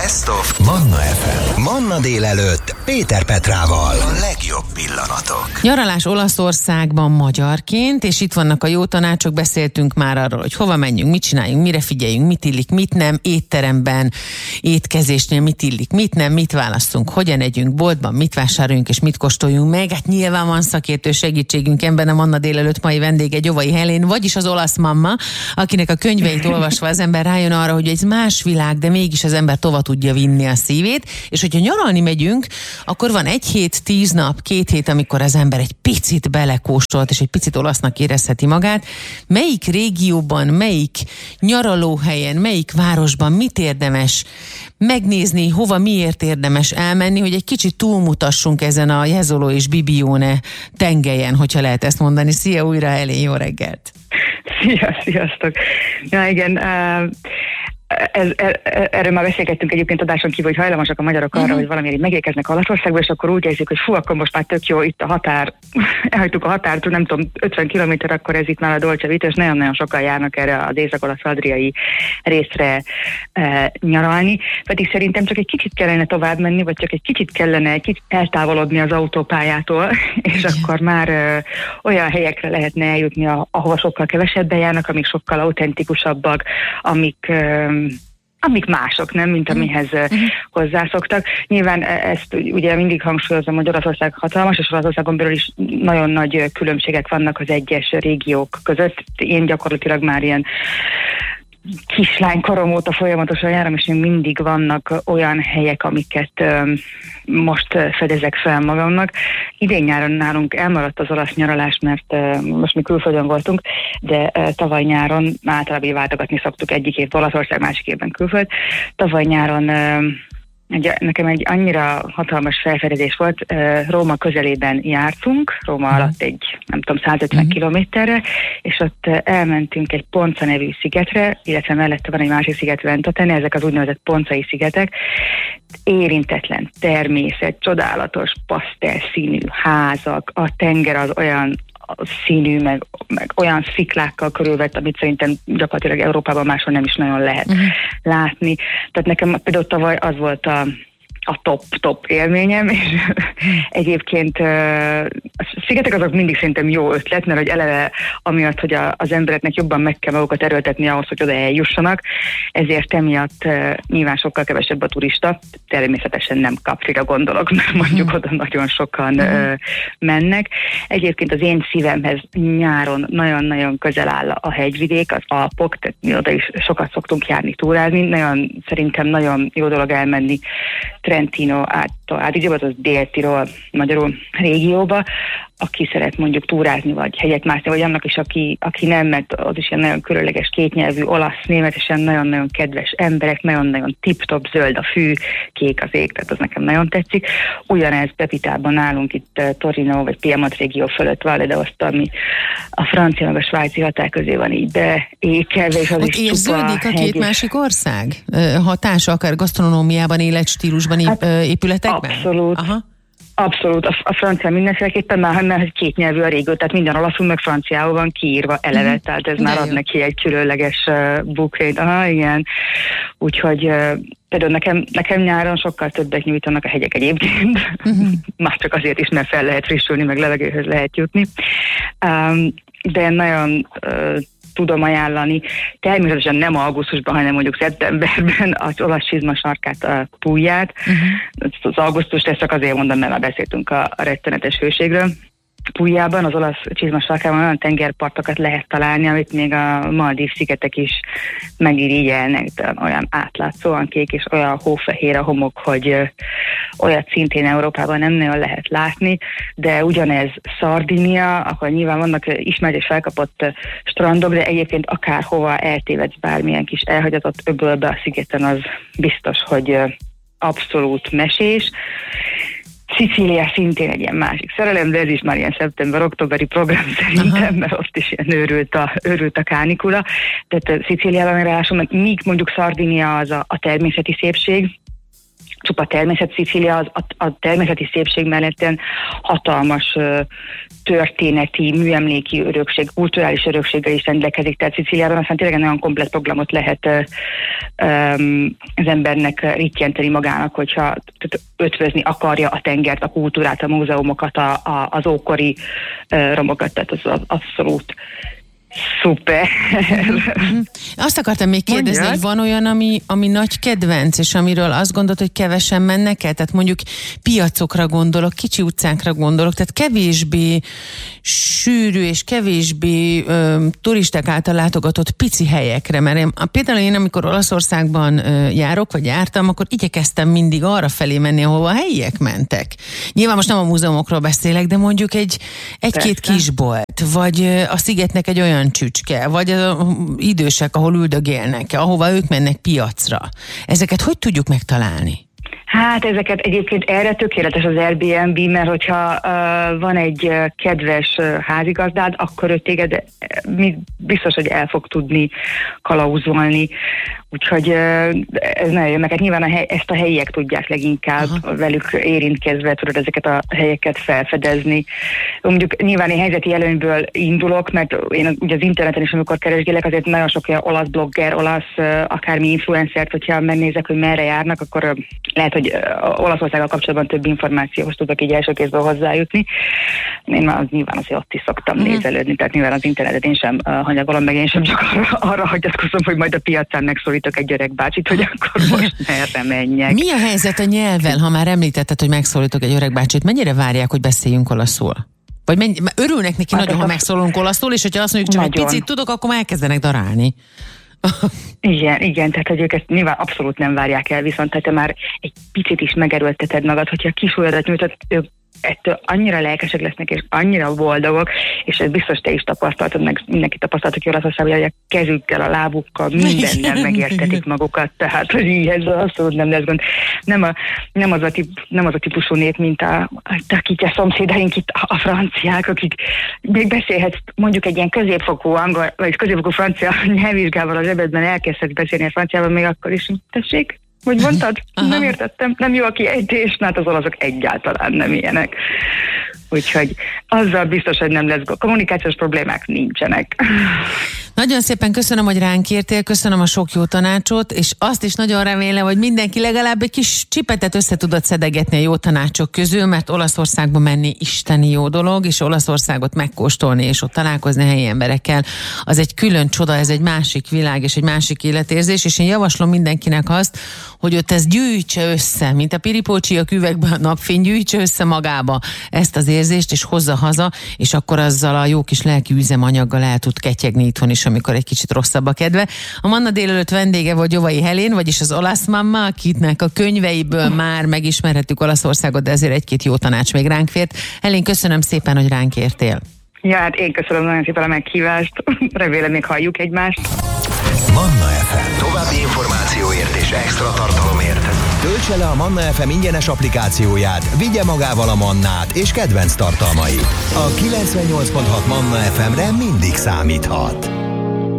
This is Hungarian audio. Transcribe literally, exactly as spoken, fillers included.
Best of Manna ef em. Manna délelőtt Péter Petrával. A legjobb pillanatok. Nyaralás Olaszországban magyarként, és itt vannak a jó tanácsok, beszéltünk már arról, hogy hova menjünk, mit csináljunk, mire figyeljünk, mit illik, mit nem, étteremben, étkezésnél mit illik, mit nem, mit választunk, hogyan együnk, boltban, mit vásároljunk és mit kóstoljunk meg. Hát nyilván van szakértő segítségünk ebben a Manna délelőtt mai vendége Gyovai Helén, vagyis az olasz mamma, akinek a könyveit olvasva az ember rájön arra, hogy ez más világ, de mégis az ember tova tudja vinni a szívét, és hogyha nyaralni megyünk, akkor van egy hét, tíz nap, két hét, amikor az ember egy picit belekóstolt, és egy picit olasznak érezheti magát. Melyik régióban, melyik nyaralóhelyen, melyik városban mit érdemes megnézni, hova miért érdemes elmenni, hogy egy kicsit túlmutassunk ezen a Jesolo és Bibione tengelyen, hogyha lehet ezt mondani. Szia újra, Helén, jó reggelt! Szia, sziasztok! Ja, igen, uh... Ez, er, erről már beszélgettünk egyébként adáson kívül, hogy hajlamosak a magyarok arra, uh-huh. hogy valamiért megérkeznek Olaszországba, és akkor úgy érzik, hogy fú, akkor most már tök jó, itt a határ, elhagytuk a határt, nem tudom, ötven kilométer, akkor ez itt már a Dolce Vita, és nagyon-nagyon sokan járnak erre az észak-olasz-adriai részre e, nyaralni, pedig szerintem csak egy kicsit kellene tovább menni, vagy csak egy kicsit kellene egy kicsit eltávolodni az autópályától, és uh-huh. akkor már e, olyan helyekre lehetne eljutni, ahova sokkal kevesebben járnak, amik sokkal autentikusabbak, amik e, amik mások, nem, mint amihez uh-huh. hozzászoktak. Nyilván ezt ugye mindig hangsúlyozom, hogy Olaszország hatalmas, és Olaszországon belül is nagyon nagy különbségek vannak az egyes régiók között. Én gyakorlatilag már ilyen kislánykorom óta folyamatosan járom, és még mindig vannak olyan helyek, amiket um, most fedezek fel magamnak. Idén nyáron nálunk elmaradt az olasz nyaralás, mert uh, most mi külföldön voltunk, de uh, tavaly nyáron általában váltogatni szoktuk, egyik évben Olaszország, másik évben külföld. Tavaly nyáron uh, Egy, nekem egy annyira hatalmas felfedezés volt, Róma közelében jártunk, Róma uh-huh. alatt egy, nem tudom, százötven uh-huh. kilométerre, és ott elmentünk egy Ponza nevű szigetre, illetve mellette van egy másik sziget, Ventotene, ezek az úgynevezett poncai szigetek, érintetlen természet, csodálatos pasztelszínű házak, a tenger az olyan színű, meg, meg olyan sziklákkal körülvett, amit szerintem gyakorlatilag Európában máshol nem is nagyon lehet uh-huh. látni. Tehát nekem például tavaly az volt a a top-top élményem, és egyébként a szigetek azok mindig szerintem jó ötlet, mert hogy eleve amiatt, hogy a, az embereknek jobban meg kell magukat erőltetni ahhoz, hogy oda eljussanak, ezért emiatt nyilván sokkal kevesebb a turista, természetesen nem Caprira gondolok, mert mondjuk oda nagyon sokan mm. mennek. Egyébként az én szívemhez nyáron nagyon-nagyon közel áll a hegyvidék, az Alpok, tehát mi oda is sokat szoktunk járni, túrázni, nagyon, szerintem nagyon jó dolog elmenni Trentino át, át így az Dél-Tirol, magyarul régióba, aki szeret mondjuk túrázni, vagy hegyet mászni, vagy annak is, aki, aki nem, mert az is ilyen nagyon különleges kétnyelvű olasz, német, és ilyen nagyon-nagyon kedves emberek, nagyon-nagyon tip-top, zöld a fű, kék az ég, tehát az nekem nagyon tetszik. Ugyanez Pepitában nálunk itt Torino, vagy Piemont régió fölött van, de azt, ami a francia, meg a svájci határ közé van így beékelve, és az ott is érződik a két másik ország hatása, akár gasztronómiában, életstílusban, hát, épületekben? Abszolút. Aha. Abszolút, a, a francia mindenféleképpen már, mert két nyelvű a régő, tehát minden olaszul meg franciául van kiírva eleve, mm. tehát ez de már jó. Ad neki egy különleges uh, bukrét. Aha, igen. Úgyhogy uh, például nekem, nekem nyáron sokkal többet nyújtanak a hegyek egyébként. Mm-hmm. Már csak azért is, mert fel lehet frissülni, meg levegőhöz lehet jutni. Um, de nagyon uh, tudom ajánlani, természetesen nem augusztusban, hanem mondjuk szeptemberben az olasz csizma sarkát, a Pulját. Uh-huh. Az augusztus ezt csak azért mondom, mert már beszéltünk a, a rettenetes hőségről. Puljában, az olasz csizma sarkában olyan tengerpartokat lehet találni, amit még a Maldív szigetek is megirigyelnek, olyan átlátszóan kék és olyan hófehér a homok, hogy olyat szintén Európában nem nagyon lehet látni, de ugyanez Szardinia, akkor nyilván vannak ismert és felkapott strandok, de egyébként akárhova eltévedsz bármilyen kis elhagyatott öbölbe a szigeten, az biztos, hogy abszolút mesés. Szicília szintén egy ilyen másik szerelem, de ez is már ilyen szeptember-októberi program szerintem, aha, mert ott is ilyen őrült a, őrült a kánikula. Tehát Szicíliában megrálásom, míg mondjuk Szardinia az a, a természeti szépség, csupa természet. Szicília az, a, a természeti szépség melletten hatalmas uh, történeti, műemléki örökség, kulturális örökséggel is rendelkezik, tehát Szicíliában aztán tényleg olyan komplett programot lehet uh, um, az embernek rittyenteni magának, hogyha ötvözni akarja a tengert, a kultúrát, a múzeumokat, a, a, az ókori uh, romokat, tehát az, az abszolút szuper. Mm-hmm. Azt akartam még kérdezni, mondjad, hogy van olyan, ami, ami nagy kedvenc, és amiről azt gondolod, hogy kevesen mennek el? Tehát mondjuk piacokra gondolok, kicsi utcákra gondolok, tehát kevésbé sűrű és kevésbé ö, turisták által látogatott pici helyekre, mert én, például én, amikor Olaszországban ö, járok, vagy jártam, akkor igyekeztem mindig arra felé menni, ahova a helyiek mentek. Nyilván most nem a múzeumokról beszélek, de mondjuk egy, egy-két kisbolt, vagy ö, a szigetnek egy olyan csücske, vagy az idősek, ahol üldögélnek, ahova ők mennek piacra. Ezeket hogy tudjuk megtalálni? Hát ezeket egyébként erre tökéletes az Airbnb, mert hogyha uh, van egy uh, kedves uh, házigazdád, akkor ő téged uh, biztos, hogy el fog tudni kalauzolni. Úgyhogy uh, ez nagyon jó, mert nyilván a hely, ezt a helyiek tudják leginkább. Aha. Velük érintkezve tudod ezeket a helyeket felfedezni. Mondjuk nyilván én helyzeti előnyből indulok, mert én ugye az interneten is, amikor keresgélek, azért nagyon sok olyan olasz blogger, olasz uh, akármi influencert, hogyha megnézek, hogy merre járnak, akkor uh, lehet, hogy uh, Olaszországgal kapcsolatban több információhoz tudok így első kézből hozzájutni. Én már az, nyilván azért ott is szoktam uh-huh. nézelődni, tehát nyilván az internetet én sem uh, hanyagolom, meg én sem csak arra, arra hagyatkozom, hogy majd a piacán megszólítok egy öreg bácsit, hogy akkor most merre menjek. Mi a helyzet a nyelvvel, ha már említetted, hogy megszólítok egy öreg bácsit? Mennyire várják, hogy beszéljünk olaszul? Vagy mennyi, örülnek neki hát nagyon, ha megszólunk olaszul, és hogyha azt mondjuk, csak nagyon. Egy picit tudok, akkor már elkezdenek darálni. Igen, igen, tehát hogy ők ezt nyilván abszolút nem várják el, viszont ha te már egy picit is megerőlteted magad, hogyha kisúlyodat nyújtod, ők ettől annyira lelkesek lesznek, és annyira boldogok, és ez biztos te is tapasztaltad, meg mindenki tapasztaltak ki Olaszországban, hogy a kezükkel, a lábukkal, mindennel megértetik magukat, tehát hogy így ez abszolút nem lesz gond. Nem, a, nem, az a tip, nem az a típusú nép, mint a, akik a szomszédaink itt, a franciák, akik még beszélhetsz mondjuk egy ilyen középfokú angol, vagy középfokú francia nyelvvizsgával a zsebedben elkezdhetsz beszélni a franciában, még akkor is, tessék? Hogy mondtad? Aha. Nem értettem, nem jó a kiejtés, hát az olaszok egyáltalán nem ilyenek. Úgyhogy azzal biztos, hogy nem lesz kommunikációs problémák nincsenek. Nagyon szépen köszönöm, hogy ránk értél, köszönöm a sok jó tanácsot, és azt is nagyon remélem, hogy mindenki legalább egy kis csipetet össze tudott szedegetni a jó tanácsok közül, mert Olaszországba menni isteni jó dolog, és Olaszországot megkóstolni, és ott találkozni a helyi emberekkel, az egy külön csoda, ez egy másik világ, és egy másik életérzés, és én javaslom mindenkinek azt, hogy ott ezt gyűjtse össze, mint a piripócsi a üvegben a napfény, gyűjtse össze magába ezt az érzést, és hozza haza, és akkor azzal a jó kis lelki üzemanyaggal el tud ketyegni itthon is, amikor egy kicsit rosszabb a kedve. A Manna délelőtt vendége volt Jovai Helén, vagyis az olasz mamma, akitnek a könyveiből már megismerhettük Olaszországot, de ezért egy-két jó tanács még ránk fért. Helén, köszönöm szépen, hogy ránk értél. Ja, hát én köszönöm nagyon szépen a meghívást. Remélem még halljuk egymást. Manna ef em. További információért és extra tartalomért töltse le a Manna ef em ingyenes applikációját, vigye magával a Mannát és kedvenc tartalmait. A kilencvennyolc pont hat Manna ef emre mindig számíthat.